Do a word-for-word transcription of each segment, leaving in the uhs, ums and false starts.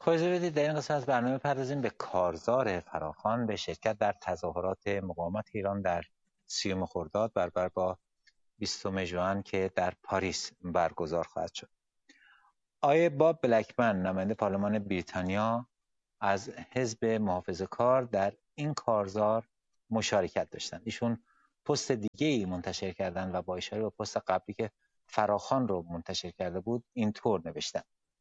اجازه بدید در این قسمت از برنامه پردازیم به کارزار فراخوان به شرکت در تظاهرات مقاومت ایران در سیوم خرداد برابر با بیستم ژوئن که در پاریس برگزار خواهد شد. آقای باب بلکمن نماینده پارلمان بریتانیا از حزب محافظه‌کار در این کارزار مشارکت داشتند. ایشون پست دیگه ای منتشر کردند و با اشاره به پست قبلی که فراخوان رو منتشر کرده بود اینطور نوشتن: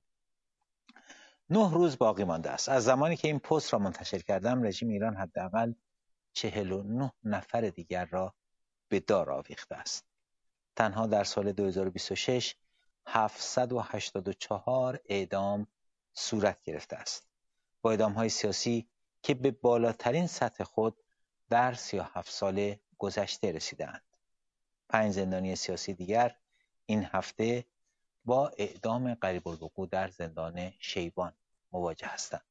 نه روز باقی مانده است. از زمانی که این پست را منتشر کردم رژیم ایران حداقل چهل و نه نفر دیگر را به دار آویخته است. تنها در سال دو هزار و بیست و شش هفتصد و هشتاد و چهار اعدام صورت گرفته است. با اعدام‌های سیاسی که به بالاترین سطح خود در سی و هفت سال گذشته رسیدند. پنج زندانی سیاسی دیگر این هفته با اعدام قریب الوقوع در زندان شیبان مواجه هستند.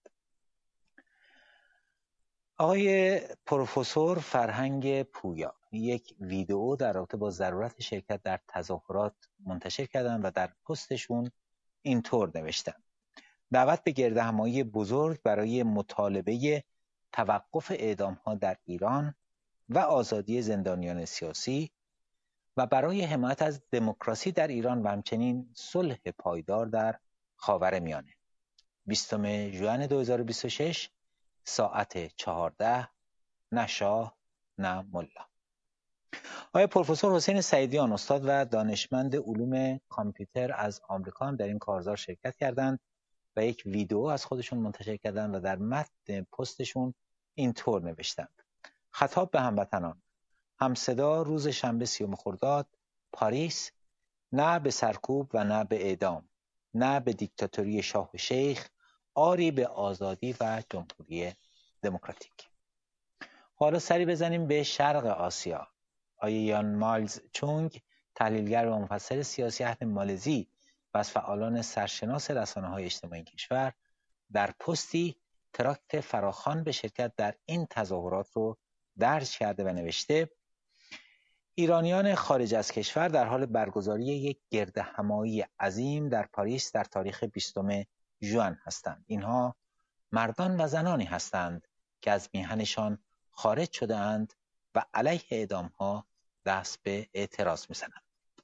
آقای پروفسور فرهنگ پویا یک ویدئو در رابطه با ضرورت شرکت در تظاهرات منتشر کردند و در پستشون اینطور نوشتن: دعوت به گردهمایی بزرگ برای مطالبه توقف اعدام‌ها در ایران و آزادی زندانیان سیاسی و برای حمایت از دموکراسی در ایران و همچنین صلح پایدار در خاورمیانه. بیستم ژوئن دو هزار و بیست و شش ساعت چهارده، نه شاه نه ملا. آقای پروفسور حسین سعیدیان استاد و دانشمند علوم کامپیوتر از آمریکا هم در این کارزار شرکت کردند و یک ویدئو از خودشون منتشر کردند و در متن پستشون اینطور نوشتند: خطاب به هموطنان، همصدا روز شنبه سیوم خرداد، پاریس، نه به سرکوب و نه به اعدام، نه به دیکتاتوری شاه و شیخ، آری به آزادی و جمهوری دموکراتیک. حالا سری بزنیم به شرق آسیا. آقای یان مایلز چونگ، تحلیلگر و مفسر سیاسی اهل مالزی و از فعالان سرشناس رسانه‌های اجتماعی کشور، در پستی تراکت فراخوان به شرکت در این تظاهرات رو درج کرده و نوشته: ایرانیان خارج از کشور در حال برگزاری یک گردهمایی عظیم در پاریس در تاریخ بیستم ژوئن هستند. اینها مردان و زنانی هستند که از میهنشان خارج شده اند و علیه اعدام‌ها دست به اعتراض می‌زنند.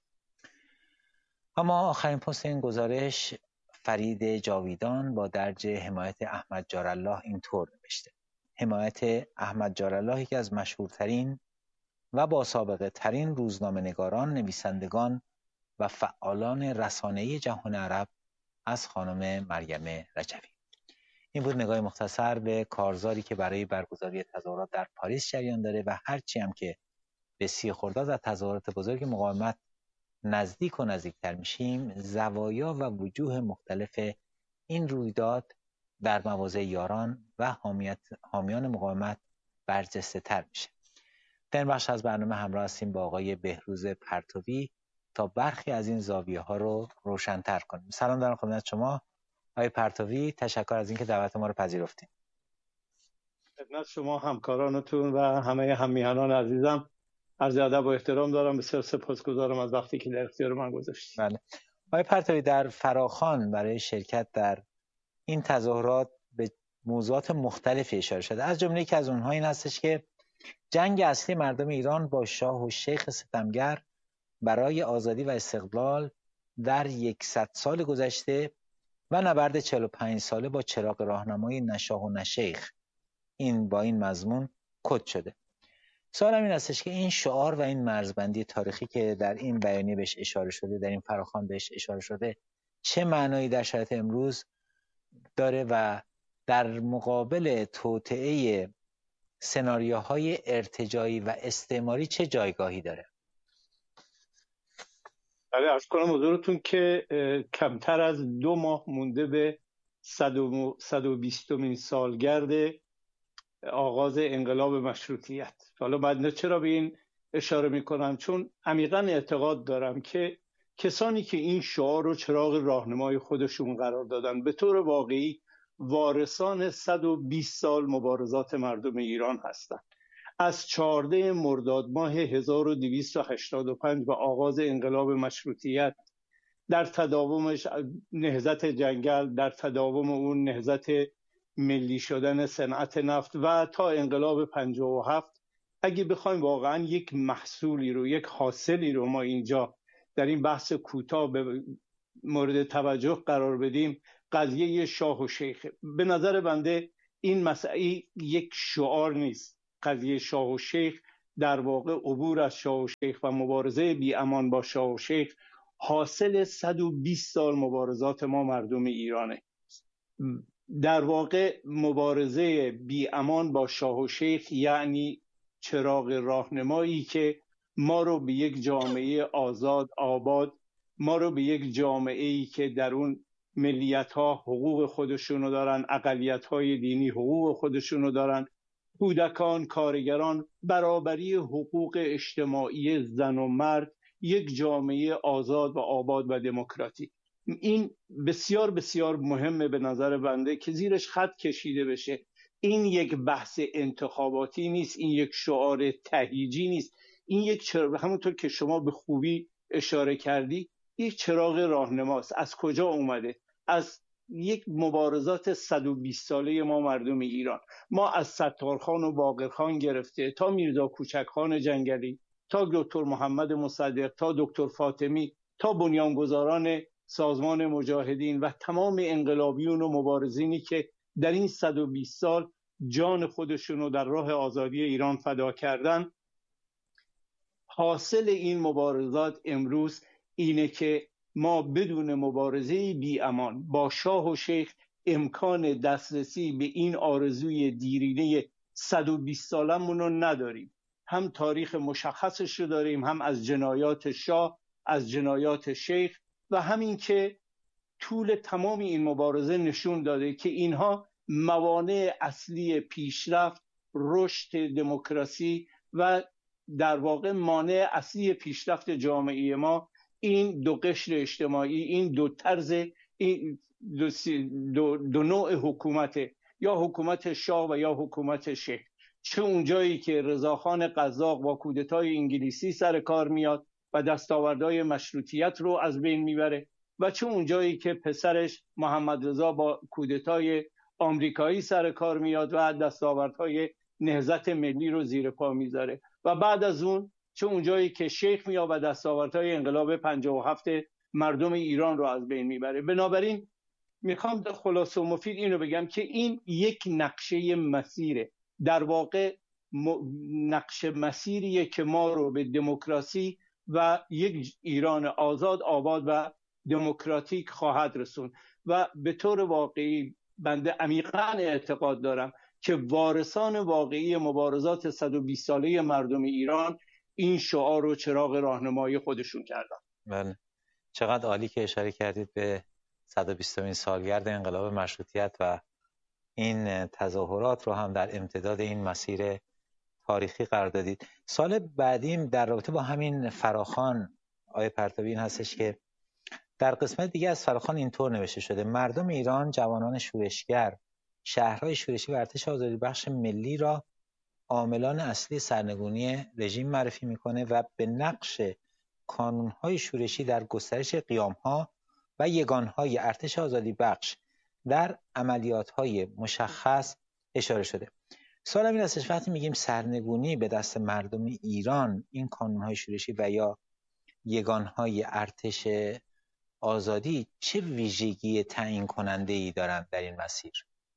اما آخرین پست این گزارش فرید جاویدان با درج حمایت احمد جارالله اینطور نوشته: حمایت احمد جارالله یکی از مشهورترین و با سابقه ترین روزنامه نگاران، نویسندگان و فعالان رسانه‌ای جهان عرب از خانم مریم رجوی. این بود نگاه مختصر به کارزاری که برای برگزاری تظاهرات در پاریس جریان داره و هرچی هم که به سی خرداد و تظاهرات بزرگ مقاومت نزدیک و نزدیکتر میشیم، زوایا و وجوه مختلف این رویداد در مواضع یاران و حامیت حامیان مقاومت برجسته تر میشه. در این بخش از برنامه همراه هستیم با آقای بهروز پرتوی تا برخی از این زاویه ها رو روشن‌تر کنیم. سلام دارم خدمت شما آقای پرتوی، تشکر از اینکه دعوت ما رو پذیرفتید. خدمت شما همکارانتون و همه هم‌میهنان عزیزم عرض ادب و احترام دارم. بسیار سپاسگزارم از وقتی که در اختیار من گذاشتید. بله. آقای پرتوی، در فراخوان برای شرکت در این تظاهرات به موضوعات مختلفی اشاره شده. از جمله یکی از اونها این هستش که جنگ اصلی مردم ایران با شاه و شیخ ستمگر برای آزادی و استقلال در صد سال گذشته و نبرد چهل و پنج ساله با چراغ راهنمای نه شاه و نه شیخ این با این مضمون کد شده. سوالم این هستش که این شعار و این مرزبندی تاریخی که در این بیانیه بهش اشاره شده، در این فراخوان بهش اشاره شده، چه معنایی در شرایط امروز داره و در مقابل توطئه سناریوهای ارتجاعی و استعماری چه جایگاهی داره؟ بله، عرض کنم حضورتون که کمتر از دو ماه مونده به صد و بیستمین سالگرد آغاز انقلاب مشروطیت. حالا بعد چرا به این اشاره میکنم؟ چون عمیقاً اعتقاد دارم که کسانی که این شعار رو چراغ راهنمای خودشون قرار دادن به طور واقعی وارثان صد و بیست سال مبارزات مردم ایران هستند. از چهاردهم مرداد ماه هزار و دویست و هشتاد و پنج و آغاز انقلاب مشروطیت در تداومش نهضت جنگل، در تداوم اون نهضت ملی شدن صنعت نفت و تا انقلاب پنجاه و هفت، اگه بخوایم واقعا یک محصولی رو، یک حاصلی رو ما اینجا در این بحث کوتاه به مورد توجه قرار بدیم، قضیه شاه و شیخ. به نظر بنده این مسئله یک شعار نیست. قضیه شاه و شیخ در واقع عبور از شاه و شیخ و مبارزه بی امان با شاه و شیخ حاصل صد و بیست سال مبارزات ما مردم ایرانه. در واقع مبارزه بی امان با شاه و شیخ یعنی چراغ راهنمایی که ما رو به یک جامعه آزاد آباد، ما رو به یک جامعه‌ای که در اون ملیت‌ها حقوق خودشونو دارن، اقلیت‌های دینی حقوق خودشونو دارن، کودکان، کارگران، برابری حقوق اجتماعی زن و مرد، یک جامعه آزاد و آباد و دموکراتیک. این بسیار بسیار مهمه به نظر بنده که زیرش خط کشیده بشه. این یک بحث انتخاباتی نیست، این یک شعار تهییجی نیست، این یک چر... همونطور که شما به خوبی اشاره کردی، یک چراغ راهنماست. از کجا اومده؟ از یک مبارزات صد و بیست ساله ما مردم ایران. ما از ستارخان و باقرخان گرفته تا میرزا کوچکخان جنگلی، تا دکتر محمد مصدق، تا دکتر فاطمی، تا بنیانگذاران سازمان مجاهدین و تمام انقلابیون و مبارزینی که در این صد و بیست سال جان خودشونو در راه آزادی ایران فدا کردن، حاصل این مبارزات امروز اینه که ما بدون مبارزه بی امان با شاه و شیخ امکان دسترسی به این آرزوی دیرینه صد و بیست سالمون رو نداریم. هم تاریخ مشخصش رو داریم، هم از جنایات شاه، از جنایات شیخ، و همین که طول تمام این مبارزه نشون داده که اینها موانع اصلی پیشرفت، رشد دموکراسی و در واقع مانع اصلی پیشرفت جامعه ما این دو قشر اجتماعی، این دو طرز، این دو, دو, دو نوع حکومت، یا حکومت شاه و یا حکومت شیخ. چه اونجایی که رضاخان قزاق با کودتای انگلیسی سر کار میاد و دستاوردهای مشروطیت رو از بین میبره، و چه اونجایی که پسرش محمد رضا با کودتای آمریکایی سر کار میاد و دستاوردهای نهضت ملی رو زیر پا میذاره، و بعد از اون چه اونجایی که شیخ میاد و دستاوردهای انقلاب پنجاه و هفت مردم ایران رو از بین میبره. بنابراین میخوام خلاصه و مفید اینو بگم که این یک نقشه مسیره، در واقع نقشه مسیریه که ما رو به دموکراسی و یک ایران آزاد، آباد و دموکراتیک خواهد رسون. و به طور واقعی بنده عمیقاً اعتقاد دارم که وارثان واقعی مبارزات صد و بیست ساله مردم ایران این شعار و چراغ راهنمایی خودشون کردن. بله، چقدر عالی که اشاره کردید به صد و بیستمین سالگرد انقلاب مشروطیت و این تظاهرات رو هم در امتداد این مسیر تاریخی قرار دادید. سال بعدیم در رابطه با همین فراخوان آیه پرتابی این هستش که در قسمت دیگه از فراخوان اینطور نوشته شده: مردم ایران، جوانان شورشگر، شهرهای شورشی و ارتش آزادی بخش ملی را عاملان اصلی سرنگونی رژیم معرفی میکنه و به نقش کانونهای شورشی در گسترش قیامها و یگانهای ارتش آزادی بخش در عملیاتهای مشخص اشاره شده. سوالم این هستش وقتی میگیم سرنگونی به دست مردم ایران، این کانونهای شورشی و یا یگانهای ارتش آزادی چه ویژگی تعیین کننده ای دارند در این مسیر؟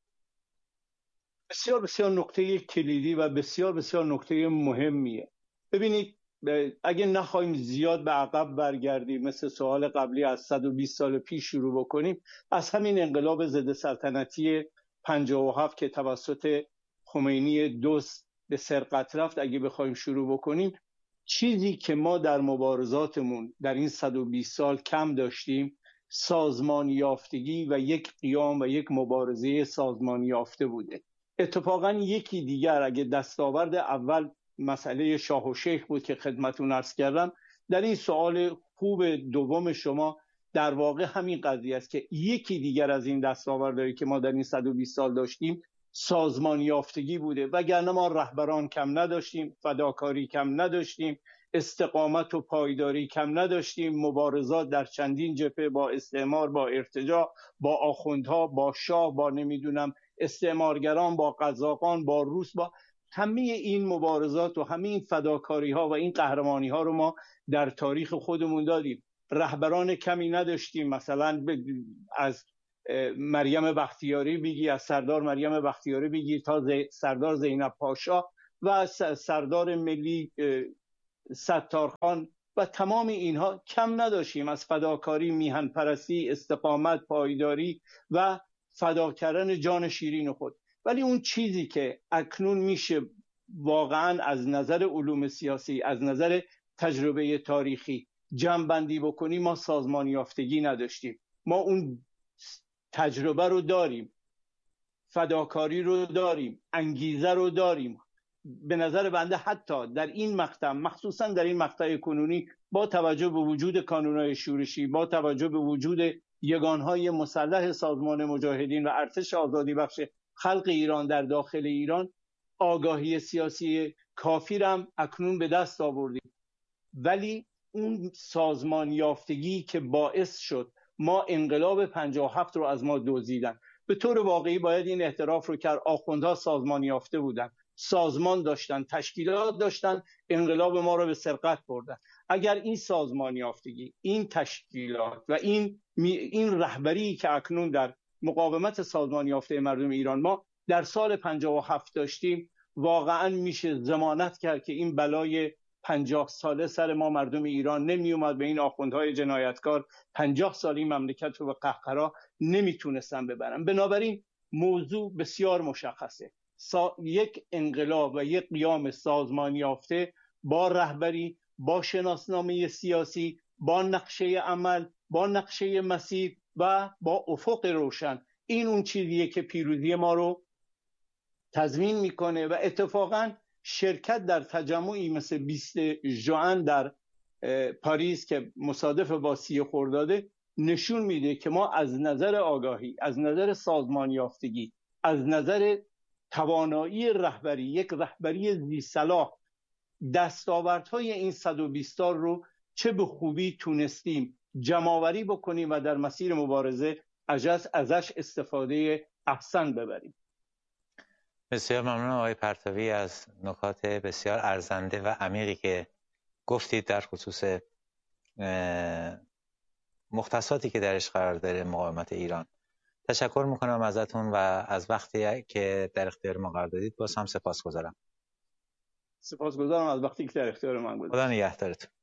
بسیار بسیار نکته کلیدی و بسیار بسیار نکته مهمیه. ببینید، اگه نخواهیم زیاد به عقب برگردیم، مثل سوال قبلی از صد و بیست سال پیش شروع بکنیم، از همین انقلاب ضد سلطنتی پنجاه و هفت که توسط خمینی دوست به سرقت رفت، اگه بخوایم شروع بکنیم، چیزی که ما در مبارزاتمون در این صد و بیست سال کم داشتیم، سازمان یافتگی و یک قیام و یک مبارزه سازمان یافته بوده. اتفاقا یکی دیگر، اگه دستاورد اول مسئله شاه و شیخ بود که خدمتون عرض کردم، در این سوال خوب دوم شما در واقع همین قضیه است که یکی دیگر از این دستاوردهایی که ما در این صد و بیست سال داشتیم سازمان یافتگی بوده، وگرنه ما رهبران کم نداشتیم، فداکاری کم نداشتیم، استقامت و پایداری کم نداشتیم. مبارزات در چندین جبهه با استعمار، با ارتجاع، با آخوندها، با شاه، با نمیدونم استعمارگران، با قزاقان، با روس، با همه این مبارزات و همه این فداکاری ها و این قهرمانی ها رو ما در تاریخ خودمون دادیم. رهبران کمی نداشتیم، مثلا از مریم بختیاری بگی، از سردار مریم بختیاری بگیر تا زی سردار زینب پاشا و سردار ملی ستارخان و تمام اینها کم نداشتیم از فداکاری، میهن پرستی، استقامت، پایداری و فدا کردن جان شیرین خود. ولی اون چیزی که اکنون میشه واقعا از نظر علوم سیاسی، از نظر تجربه تاریخی جمع‌بندی بکنیم، ما سازمان یافتگی نداشتیم. ما اون تجربه رو داریم، فداکاری رو داریم، انگیزه رو داریم. به نظر بنده حتی در این مقطع، مخصوصا در این مقطع کنونی، با توجه به وجود کانون‌های شورشی، با توجه به وجود یگانهای مسلح سازمان مجاهدین و ارتش آزادی بخش خلق ایران در داخل ایران، آگاهی سیاسی کافی هم اکنون به دست آوردیم. ولی اون سازمان یافتگی که باعث شد ما انقلاب پنجاه و هفت رو از ما دزدیدن، به طور واقعی باید این اعتراف رو کرد. آخوندها سازمان یافته بودن، سازمان داشتن، تشکیلات داشتن، انقلاب ما رو به سرقت بردن. اگر این سازمان یافتگی، این تشکیلات و این این رهبری که اکنون در مقاومت سازمان یافته مردم ایران ما در سال پنجاه و هفت داشتیم، واقعا میشه ضمانت کرد که این بلای پنجاه ساله سر ما مردم ایران نمی اومد. به این آخوندهای جنایتکار پنجاه سال این مملکت رو به قهقرا نمیتونستن ببرن. بنابراین موضوع بسیار مشخصه. سا... یک انقلاب و یک قیام سازمان یافته با رهبری، با شناسنامه سیاسی، با نقشه عمل، با نقشه مسیر و با افق روشن، این اون چیزیه که پیروزی ما رو تضمین میکنه. و اتفاقاً شرکت در تجمعی مثل بیست ژوئن در پاریس که مصادف با سی خرداده نشون میده که ما از نظر آگاهی، از نظر سازمان یافتگی، از نظر توانایی رهبری، یک رهبری ذی صلاح، دستاوردهای این صد و بیست سال رو چه به خوبی تونستیم جمع‌آوری بکنیم و در مسیر مبارزه ازش استفاده احسن ببریم. بسیار ممنون آقای پرتوی از نکات بسیار ارزنده و عمیقی که گفتید در خصوص مختصاتی که درش قرار داره مقاومت ایران. تشکر میکنم ازتون و از وقتی که در اختیار ما قرار دادید. باز هم سپاسگزارم. سپاسگزارم از وقتی که در اختیار من گذاشتید. خدا نگهدارتون.